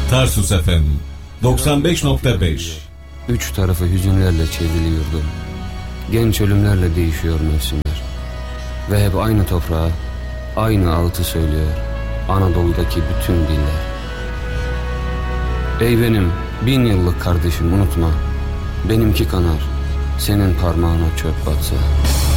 Tarsus FM 95.5. Üç tarafı hüzünlerle çevrili yurdum. Genç ölümlerle değişiyor mevsimler. Ve hep aynı toprağa, aynı ağıtı söylüyor Anadolu'daki bütün diller. Ey benim 1000 yıllık kardeşim, unutma. Benimki kanar, senin parmağına çöp batsa.